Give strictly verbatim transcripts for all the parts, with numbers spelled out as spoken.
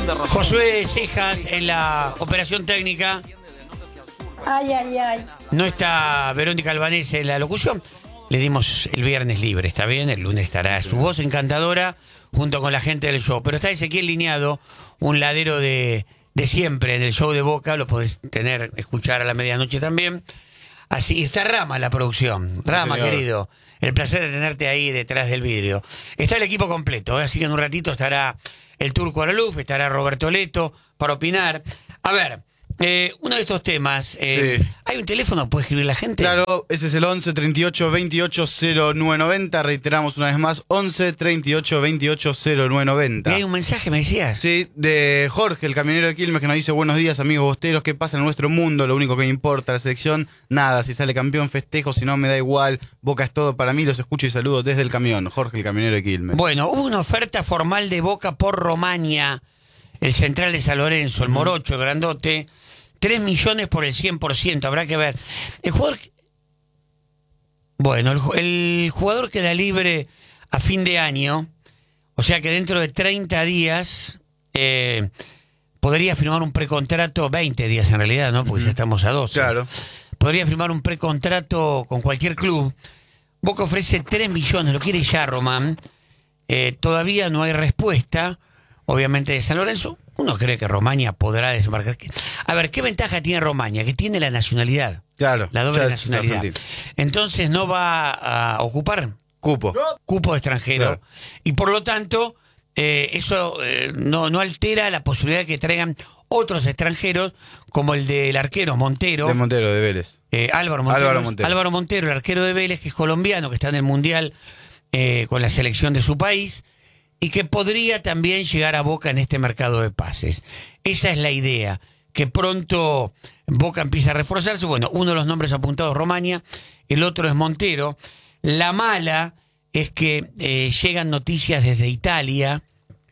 Josué Cejas en la operación técnica. Ay, ay, ay. No está Verónica Albanese en la locución. Le dimos el viernes libre, está bien. El lunes estará su voz encantadora junto con la gente del show. Pero está Ezequiel Liñado, un ladero de, de siempre en el show de Boca. Lo podés tener, escuchar a la medianoche también. Así está Rama en la producción. Rama, sí, querido, el placer de tenerte ahí detrás del vidrio. Está el equipo completo, ¿eh? Así que en un ratito estará el Turco Araluf, estará Roberto Leto para opinar. A ver, eh, uno de estos temas, eh, sí. ¿Hay un teléfono? ¿Puede escribir la gente? Claro, ese es el once, treinta y ocho, veintiocho, cero nueve noventa. Reiteramos una vez más, once, treinta y ocho, veintiocho, cero nueve noventa. ¿Y hay un mensaje, me decías? Sí, de Jorge, el camionero de Quilmes, que nos dice: buenos días, amigos bosteros, ¿qué pasa en nuestro mundo? Lo único que me importa, la selección, nada, si sale campeón festejo, si no me da igual, Boca es todo para mí, los escucho y saludo desde el camión. Jorge, el camionero de Quilmes. Bueno, hubo una oferta formal de Boca por Romaña, el central de San Lorenzo, el morocho, el grandote, tres millones por el cien por ciento, habrá que ver. El jugador... Bueno, el, el jugador queda libre a fin de año, o sea que dentro de treinta días eh, podría firmar un precontrato, veinte días en realidad, ¿no? Porque uh-huh. ya estamos a doce. Claro. Podría firmar un precontrato con cualquier club. Boca ofrece tres millones, lo quiere ya Román. Eh, todavía no hay respuesta, obviamente, de San Lorenzo. Uno cree que Romaña podrá desembarcar. A ver, ¿qué ventaja tiene Romaña? Que tiene la nacionalidad. Claro. La doble nacionalidad. Entonces no va a ocupar cupo. Cupo extranjero. Claro. Y por lo tanto, eh, eso eh, no, no altera la posibilidad de que traigan otros extranjeros, como el del arquero Montero. De Montero, de Vélez. Eh, Álvaro Montero. Álvaro Montero. Álvaro Montero, el arquero de Vélez, que es colombiano, que está en el Mundial eh, con la selección de su país, y que podría también llegar a Boca en este mercado de pases. Esa es la idea, que pronto Boca empieza a reforzarse. Bueno, uno de los nombres apuntados es Romaña, el otro es Montero. La mala es que eh, llegan noticias desde Italia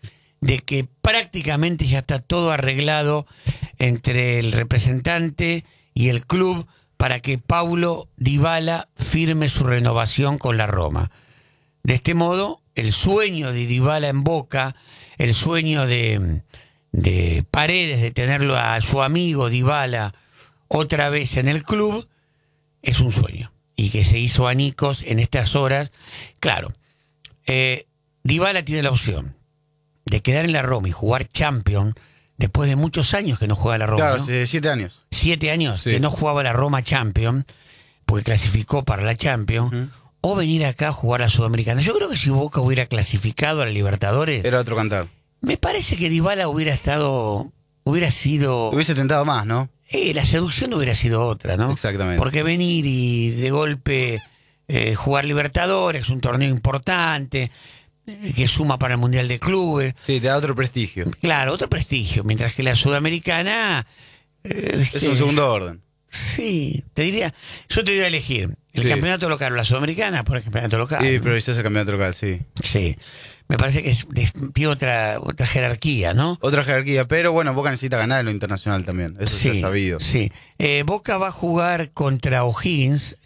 de que prácticamente ya está todo arreglado entre el representante y el club para que Paulo Dybala firme su renovación con la Roma. De este modo, el sueño de Dybala en Boca, el sueño de, de Paredes de tenerlo a su amigo Dybala otra vez en el club, es un sueño. Y que se hizo añicos en estas horas. Claro, eh, Dybala tiene la opción de quedar en la Roma y jugar Champions después de muchos años que no juega la Roma. Claro, ¿no? hace siete años. Siete años sí. que no jugaba la Roma Champions, porque clasificó para la Champions. Uh-huh. O venir acá a jugar a la Sudamericana. Yo creo que si Boca hubiera clasificado a la Libertadores, era otro cantar. Me parece que Dybala hubiera estado, hubiera sido... Hubiese tentado más, ¿no? Eh, la seducción hubiera sido otra, ¿no? Exactamente. Porque venir y de golpe eh, jugar Libertadores, un torneo importante, eh, que suma para el Mundial de Clubes. Sí, te da otro prestigio. Claro, otro prestigio. Mientras que la Sudamericana... Eh, es un segundo orden. Sí, te diría, yo te diría a elegir el sí. campeonato local o la Sudamericana por el campeonato local. Sí, ¿no? pero ese es el campeonato local, sí. Sí, me parece que es, es, tiene otra, otra jerarquía, ¿no? Otra jerarquía, pero bueno, Boca necesita ganar en lo internacional también, eso sí, se ha sabido. Sí, eh, Boca va a jugar contra O'Higgins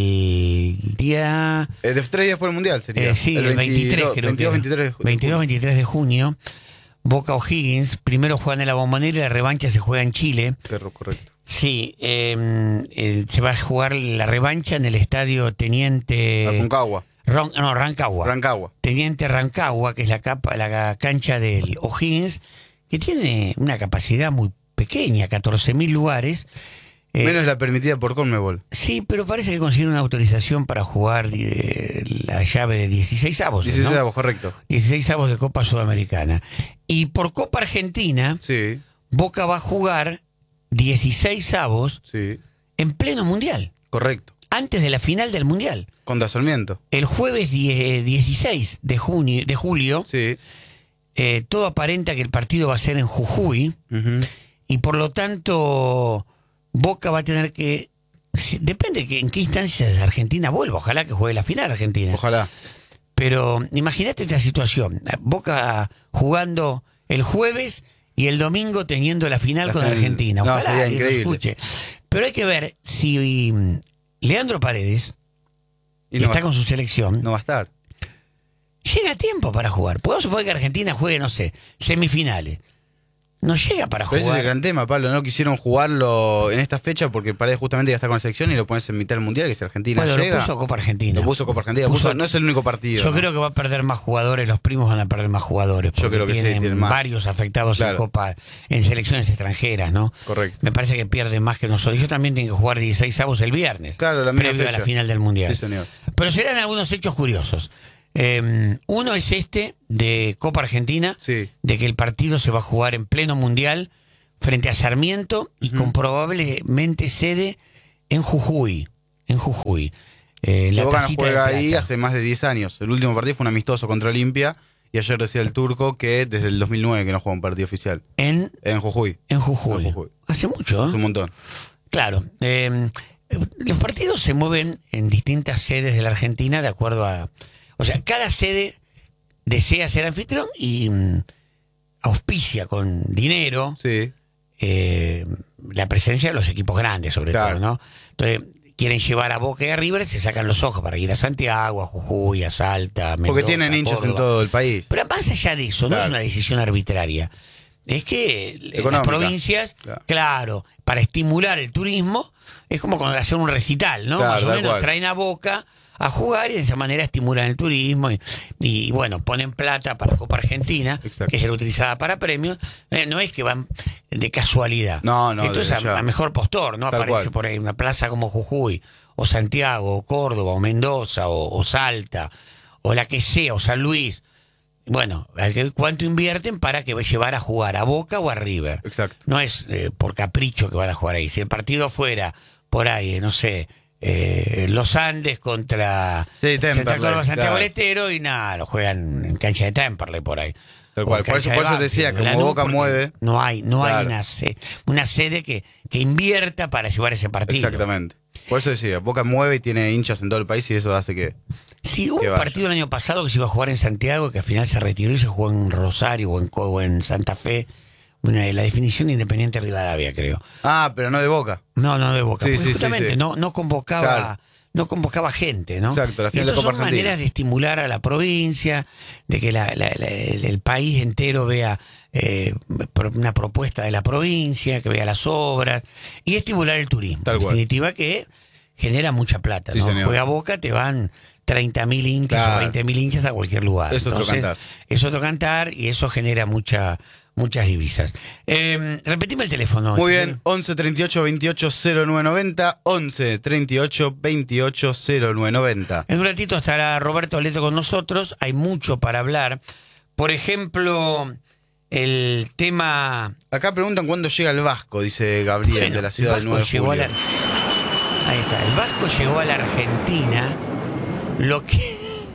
el día... Eh, de tres días por el Mundial sería. Eh, sí, el, el veintitrés, creo veintidós, veintitrés de veintidós, veintitrés de junio. Boca O'Higgins, primero juegan en la Bombonera y la revancha se juega en Chile. Claro, correcto. Sí, eh, eh, se va a jugar la revancha en el estadio Teniente... Rancagua. Ron, no, Rancagua. Rancagua. Teniente Rancagua, que es la, capa, la cancha del O'Higgins, que tiene una capacidad muy pequeña, catorce mil lugares. Eh, Menos la permitida por Conmebol. Sí, pero parece que consiguieron una autorización para jugar eh, la llave de dieciséis avos. dieciséis ¿no? avos, correcto. dieciséis avos de Copa Sudamericana. Y por Copa Argentina, sí. Boca va a jugar dieciséis avos sí. en pleno Mundial. Correcto. Antes de la final del Mundial. Contra Sarmiento. El jueves dieciséis de, junio, de julio, sí. eh, todo aparenta que el partido va a ser en Jujuy, uh-huh. y por lo tanto Boca va a tener que... Depende de en qué instancias Argentina vuelva. Ojalá que juegue la final Argentina. Ojalá. Pero imagínate esta situación. Boca jugando el jueves y el domingo teniendo la final la con final. Argentina. Ojalá, no, sería que increíble. Lo escuche. Pero hay que ver si Leandro Paredes, y que no está va, con su selección, no va a estar. Llega a tiempo para jugar. Podemos suponer que Argentina juegue, no sé, semifinales. no llega para Pero jugar. ese es el gran tema, Pablo. No quisieron jugarlo en esta fecha porque Paredes justamente iba a estar con la selección y lo pones en mitad del mundial, que si Argentina Bueno, llega. lo puso Copa Argentina. Lo puso Copa Argentina. Puso- puso- no es el único partido. Yo ¿no? creo que va a perder más jugadores, los primos van a perder más jugadores. Yo porque creo que sí, tienen tienen más. varios afectados Claro. en Copa, en selecciones extranjeras, ¿no? Correcto. Me parece que pierden más que nosotros. Ellos también tienen que jugar dieciséis avos el viernes. Claro, la misma previo a fecha. la final del Mundial. Sí, señor. Pero serán algunos hechos curiosos. Eh, uno es este de Copa Argentina, Sí. de que el partido se va a jugar en pleno Mundial frente a Sarmiento y con probablemente sede en Jujuy. En Jujuy. Eh, La la Boca no tacita de juega ahí plata. hace más de diez años. El último partido fue un amistoso contra Olimpia. Y ayer decía el turco que desde el dos mil nueve que no juega un partido oficial. En, En Jujuy. en Jujuy. En Jujuy. Hace mucho, ¿eh? Es un montón. Claro. eh, los partidos se mueven en distintas sedes de la Argentina de acuerdo a... O sea, cada sede desea ser anfitrión y mm, auspicia con dinero Sí. eh, la presencia de los equipos grandes, sobre Claro. todo, ¿no? Entonces, quieren llevar a Boca y a River, se sacan los ojos para ir a Santiago, a Jujuy, a Salta, a Mendoza, Porque tienen hinchas en Córdoba. todo el país. Pero más allá de eso, no Claro. es una decisión arbitraria. Es que en las Económica. provincias, Claro. claro. para estimular el turismo, es como cuando hacer un recital, ¿no? Claro, Más o tal menos cual. traen a Boca a jugar y de esa manera estimulan el turismo y, y, bueno, ponen plata para Copa Argentina, Exacto. que será utilizada para premios. Eh, no es que van de casualidad. No, no, Esto es desde a, ya. a mejor postor, ¿no? Tal Aparece cual. por ahí una plaza como Jujuy, o Santiago, o Córdoba, o Mendoza, o, o Salta, o la que sea, o San Luis. Bueno, hay que ver cuánto invierten para que llevar a jugar a Boca o a River. Exacto. No es eh, por capricho que van a jugar ahí. Si el partido fuera por ahí, eh, no sé, eh, Los Andes contra Sí, Santa Temperley, Córdoba, Santiago claro. del Estero, y nada, lo juegan en cancha de Temperley por ahí. Tal O cual. en Por eso, cancha por de eso decía Banfield, que como Lanús, Boca porque mueve. No hay, no hay Claro. una, se- una sede que, que invierta para llevar ese partido. Exactamente. Por eso decía, Boca mueve y tiene hinchas en todo el país y eso hace que... Sí, hubo Que un vaya. partido el año pasado que se iba a jugar en Santiago, que al final se retiró y se jugó en Rosario o en, Co- o en Santa Fe. Una, la definición de Independiente Rivadavia, creo. Ah, pero no de Boca. No, no de Boca. Sí, porque sí, sí, justamente sí. no, no convocaba, Claro. no convocaba gente, ¿no? Exacto, la Y final de estas Copa son Argentina. maneras de estimular a la provincia, de que la- la- la- el, el país entero vea eh, pro- una propuesta de la provincia, que vea las obras, y estimular el turismo. Tal en cual. definitiva que genera mucha plata, Sí, ¿no? señor. Juega Boca, te van treinta mil hinchas Claro. o veinte mil hinchas a cualquier lugar. Es otro Entonces, cantar. Es otro cantar y eso genera mucha, muchas divisas. Eh, repetime el teléfono. Muy si bien, quieres. once treinta y ocho veintiocho cero nueve noventa, once treinta y ocho veintiocho cero nueve noventa. En un ratito estará Roberto Aleto con nosotros. Hay mucho para hablar. Por ejemplo, el tema... Acá preguntan cuándo llega el Vasco, dice Gabriel, Bueno, de la ciudad el del Vasco nueve de llegó julio. a la- Ahí está. El Vasco llegó a la Argentina. Lo que...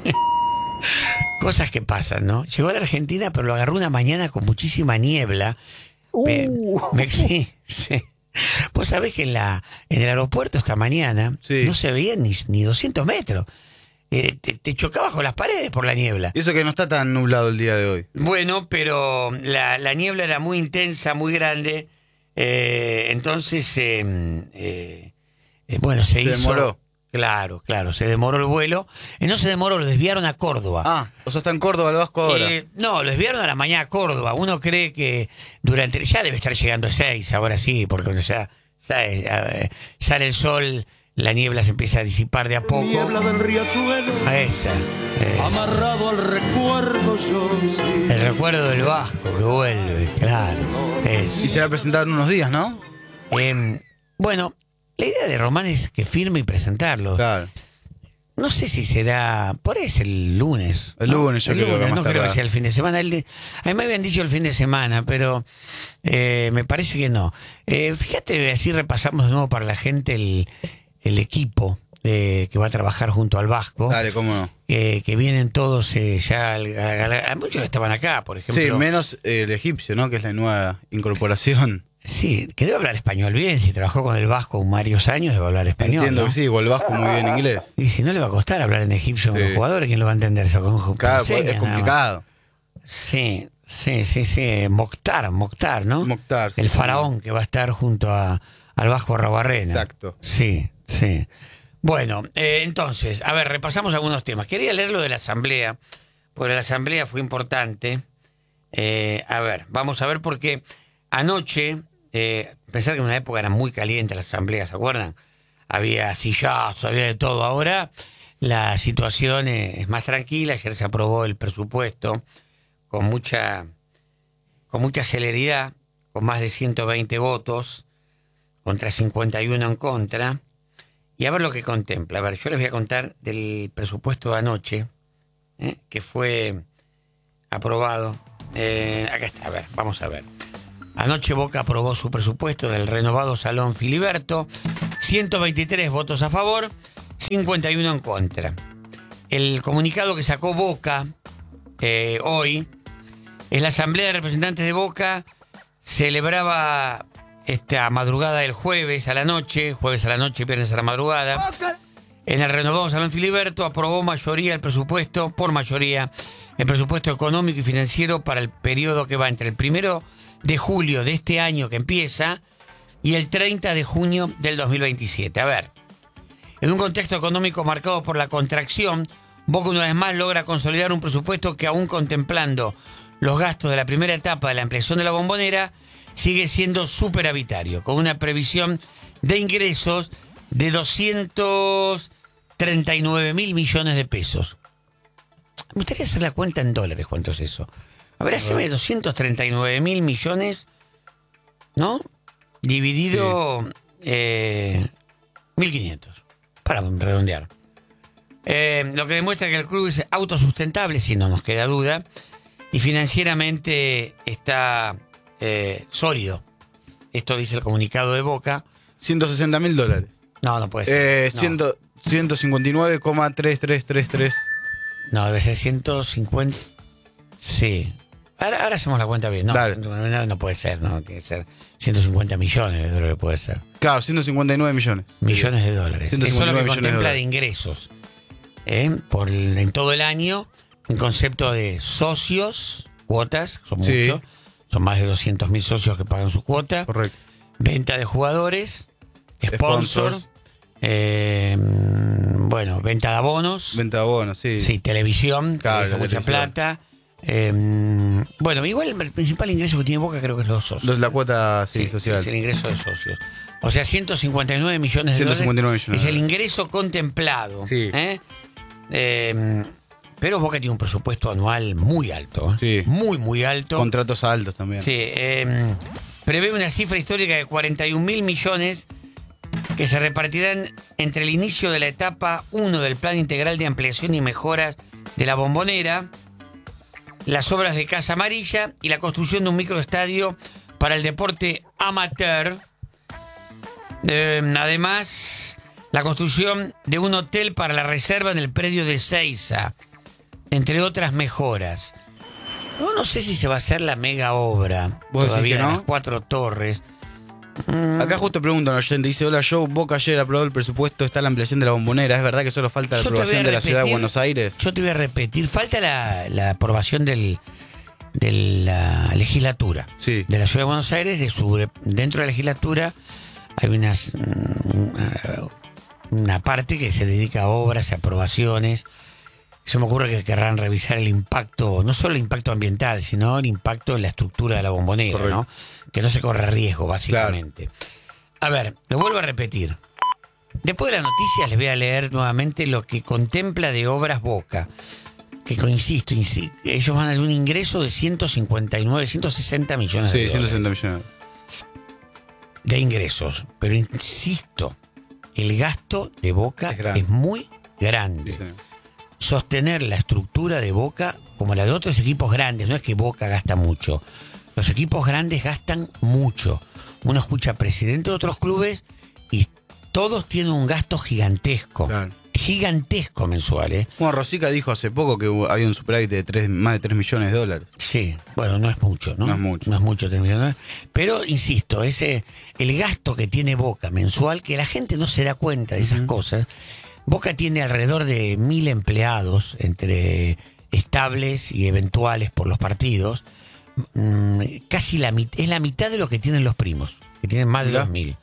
Cosas que pasan, ¿no? Llegó a la Argentina, pero lo agarró una mañana con muchísima niebla. Me- me- sí, sí. Vos sabés que en, la, en el aeropuerto esta mañana Sí. no se veían ni, ni doscientos metros. Eh, te, te chocabas con las paredes por la niebla. Y eso que no está tan nublado el día de hoy. Bueno, pero la, la niebla era muy intensa, muy grande. eh, entonces, eh, eh, eh, bueno, se, Se hizo... demoró. Claro, claro, se demoró el vuelo. Eh, no se demoró, lo desviaron a Córdoba. Ah, o sea, está en Córdoba el Vasco ahora. Eh, no, lo desviaron a la mañana a Córdoba. Uno cree que durante... Ya debe estar llegando a seis, ahora sí, porque cuando ya, ya, eh, sale el sol, la niebla se empieza a disipar de a poco. Niebla del riachuelo, A esa. eh, amarrado al recuerdo yo. sí. el recuerdo del Vasco que vuelve, claro. Es. Y se va a presentar en unos días, ¿no? Eh, bueno, la idea de Román es que firme y presentarlo. Claro. No sé si será. Por ahí es el lunes. El ¿no? lunes, yo El creo que lunes, más no creo que tardar. sea el fin de semana. El de- a mí me habían dicho el fin de semana, pero eh, me parece que no. Eh, fíjate, así repasamos de nuevo para la gente el, el equipo eh, que va a trabajar junto al Vasco. Dale, cómo no. Que, que vienen todos eh, ya. al- a- a- a- muchos estaban acá, por ejemplo. Sí, menos eh, el egipcio, ¿no? Que es la nueva incorporación. Sí, que debe hablar español bien. Si trabajó con el Vasco varios años, debe hablar español. Entiendo ¿no? que sí, o el Vasco muy bien inglés. Y si no le va a costar hablar en egipcio con Sí. los jugadores, ¿quién lo va a entender? Eso con, con Claro, señas, es nada más. complicado. Sí, sí, sí, sí. Mokhtar, Mokhtar, ¿no? Mokhtar, sí, El sí. faraón que va a estar junto a, al Vasco Arrabarrena. Exacto. Sí, sí. Bueno, eh, entonces, a ver, repasamos algunos temas. Quería leer lo de la asamblea, porque la asamblea fue importante. Eh, a ver, vamos a ver porque anoche, eh, pensar que en una época era muy caliente la asamblea, ¿se acuerdan? Había sillazos, había de todo. Ahora la situación es más tranquila. Ayer se aprobó el presupuesto con mucha, con mucha celeridad, con más de ciento veinte votos, contra cincuenta y uno en contra. Y a ver lo que contempla. A ver, yo les voy a contar del presupuesto de anoche, ¿eh? que fue aprobado. Eh, acá está, a ver, vamos a ver. Anoche Boca aprobó su presupuesto del renovado Salón Filiberto. ciento veintitrés votos a favor, cincuenta y uno en contra. El comunicado que sacó Boca eh, hoy es: la Asamblea de Representantes de Boca celebraba esta madrugada del jueves a la noche, jueves a la noche, viernes a la madrugada, en el renovado Salón Filiberto, aprobó mayoría el presupuesto, por mayoría, el presupuesto económico y financiero para el periodo que va entre el primero de julio de este año que empieza y el treinta de junio del dos mil veintisiete. A ver, en un contexto económico marcado por la contracción, Boca una vez más logra consolidar un presupuesto que, aún contemplando los gastos de la primera etapa de la ampliación de la Bombonera, sigue siendo superavitario, con una previsión de ingresos de doscientos treinta y nueve mil millones de pesos. Me gustaría hacer la cuenta en dólares, ¿cuánto es eso? A ver, haceme doscientos treinta y nueve mil millones, ¿no? Dividido sí. eh, mil quinientos, para redondear. Eh, lo que demuestra que el club es autosustentable, si no nos queda duda, y financieramente está eh, sólido. Esto dice el comunicado de Boca. ciento sesenta mil dólares. No, no puede ser. Eh, no. ciento cincuenta y nueve coma tres tres tres tres. No, debe ser ciento cincuenta. Sí. Ahora, ahora hacemos la cuenta bien. No, no, no puede ser, no. Tiene que ser ciento cincuenta millones de dólares, puede ser. Claro, ciento cincuenta y nueve millones. Millones de dólares. Eso es lo que contempla de, de ingresos. ¿eh? Por el, en todo el año, en concepto de socios, cuotas, son sí. muchos. Son más de doscientos mil socios que pagan su cuota. Correcto. Venta de jugadores, sponsor, Sponsors. eh, bueno, venta de abonos. Venta de abonos, sí. Sí, televisión, claro, que deja mucha televisión. plata. Eh, bueno, igual el principal ingreso que tiene Boca creo que es los socios. Los, la cuota sí, sí, social. Sí, es el ingreso de socios. O sea, ciento cincuenta y nueve millones de ciento cincuenta y nueve dólares millones. es el ingreso contemplado. Sí. ¿eh? Eh, pero Boca tiene un presupuesto anual muy alto. ¿eh? Sí. Muy, muy alto. Contratos altos también. Sí. Eh, prevé una cifra histórica de cuarenta y un mil millones que se repartirán entre el inicio de la etapa uno del Plan Integral de Ampliación y Mejoras de la Bombonera, las obras de Casa Amarilla y la construcción de un microestadio para el deporte amateur. Eh, además, la construcción de un hotel para la reserva en el predio de Seiza, entre otras mejoras. No, no sé si se va a hacer la mega obra todavía, ¿no? Las Cuatro Torres. Acá justo preguntan, oyente, dice: hola Joe, Boca ayer aprobó el presupuesto, está la ampliación de la Bombonera, ¿es verdad que solo falta la Yo te voy a aprobación de la repetir- ciudad de Buenos Aires? Yo te voy a repetir, falta la, la aprobación del, de la legislatura Sí. de la Ciudad de Buenos Aires. De su, de- dentro de la legislatura hay unas, una, una parte que se dedica a obras, a aprobaciones. Se me ocurre que querrán revisar el impacto, no solo el impacto ambiental, sino el impacto en la estructura de la Bombonera, Correcto. ¿no? Que no se corre riesgo, básicamente. A ver, lo vuelvo a repetir. Después de las noticias les voy a leer nuevamente lo que contempla de obras Boca. Que, insisto, insi- ellos van a dar un ingreso de ciento cincuenta y nueve, ciento sesenta millones Sí, de ciento dólares sesenta millones. de ingresos. Pero insisto, el gasto de Boca Es es, grande. muy grande. Sí, señor. Sostener la estructura de Boca como la de otros equipos grandes, no es que Boca gasta mucho. Los equipos grandes gastan mucho. Uno escucha presidente de otros clubes y todos tienen un gasto gigantesco. Claro. Gigantesco mensual, ¿eh? Bueno, Rosica dijo hace poco que hubo- había un superávit de tres, más de tres millones de dólares. Sí, bueno, no es mucho, ¿no? No es mucho. No es mucho, tres millones. Pero, insisto, ese el gasto que tiene Boca mensual, que la gente no se da cuenta de esas Ujú. cosas. Boca tiene alrededor de mil empleados, entre estables y eventuales por los partidos. Mm, casi la mitad, es la mitad de lo que tienen los primos, que tienen más de Mirá. dos mil.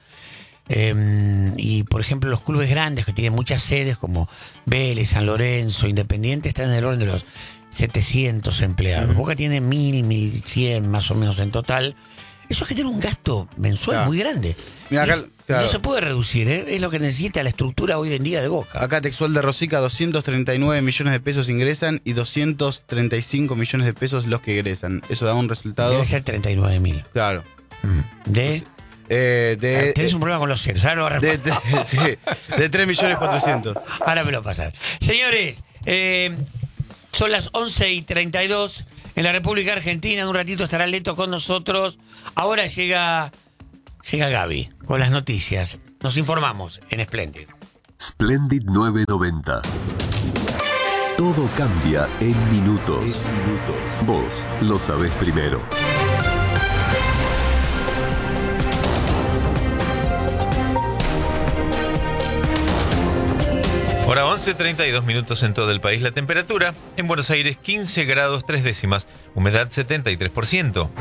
Eh, y por ejemplo los clubes grandes que tienen muchas sedes como Vélez, San Lorenzo, Independiente, están en el orden de los setecientos empleados. Ujú. Boca tiene mil, mil cien más o menos en total. eso genera un gasto mensual Claro. muy grande. Mira, acá, Es- claro. No se puede reducir, ¿eh? Es lo que necesita la estructura hoy en día de Boca. Acá Texual de Rosica, doscientos treinta y nueve millones de pesos ingresan y doscientos treinta y cinco millones de pesos los que egresan. Eso da un resultado. Debe ser treinta y nueve mil. Claro. De, Eh, de, tenés eh, un problema con los ceros, ahora lo vas a de, repasar. de- sí, de tres millones cuatrocientos. Ahora me lo pasas. Señores, eh, son las once y treinta y dos en la República Argentina. En un ratito estará Leto con nosotros. Ahora llega, llega Gaby con las noticias. Nos informamos en Splendid. Splendid novecientos noventa. Todo cambia en minutos. Vos lo sabés primero. Hora once, treinta y dos minutos en todo el país. La temperatura en Buenos Aires quince grados tres décimas, humedad setenta y tres por ciento.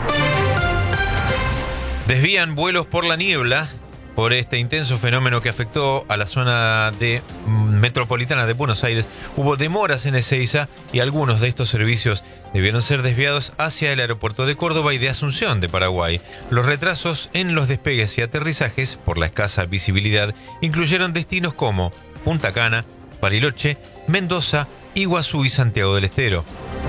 Desvían vuelos por la niebla por este intenso fenómeno que afectó a la zona de mm, metropolitana de Buenos Aires. Hubo demoras en Ezeiza y algunos de estos servicios debieron ser desviados hacia el aeropuerto de Córdoba y de Asunción de Paraguay. Los retrasos en los despegues y aterrizajes por la escasa visibilidad incluyeron destinos como Punta Cana, Bariloche, Mendoza, Iguazú y Santiago del Estero.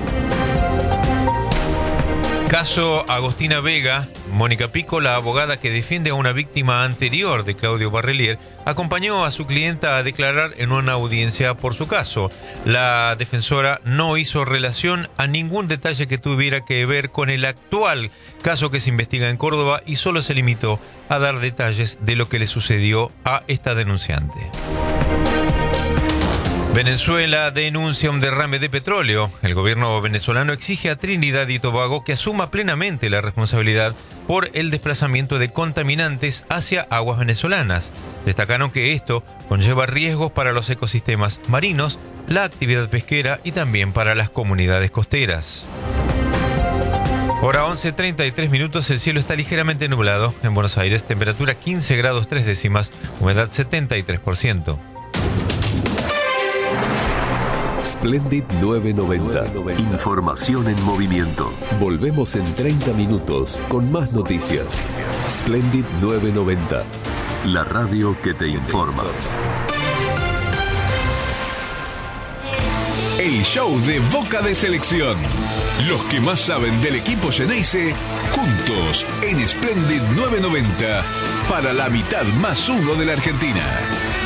Caso Agostina Vega. Mónica Pico, la abogada que defiende a una víctima anterior de Claudio Barrelier, acompañó a su clienta a declarar en una audiencia por su caso. La defensora no hizo relación a ningún detalle que tuviera que ver con el actual caso que se investiga en Córdoba y solo se limitó a dar detalles de lo que le sucedió a esta denunciante. Venezuela denuncia un derrame de petróleo. El gobierno venezolano exige a Trinidad y Tobago que asuma plenamente la responsabilidad por el desplazamiento de contaminantes hacia aguas venezolanas. Destacaron que esto conlleva riesgos para los ecosistemas marinos, la actividad pesquera y también para las comunidades costeras. Hora once, treinta y tres minutos, el cielo está ligeramente nublado en Buenos Aires, temperatura quince grados tres décimas, humedad setenta y tres por ciento. Splendid novecientos noventa. Información en movimiento. Volvemos en treinta minutos con más noticias. Splendid novecientos noventa. La radio que te informa. El show de Boca de Selección. Los que más saben del equipo Xeneize, juntos en Splendid novecientos noventa para la mitad más uno de la Argentina.